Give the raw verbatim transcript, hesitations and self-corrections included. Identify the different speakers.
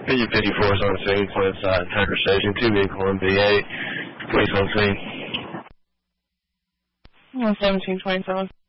Speaker 1: P U fifty-four is on the scene, Clint side, Tucker Station, two vehicle on V eight, police on scene.
Speaker 2: one seventeen twenty-seven.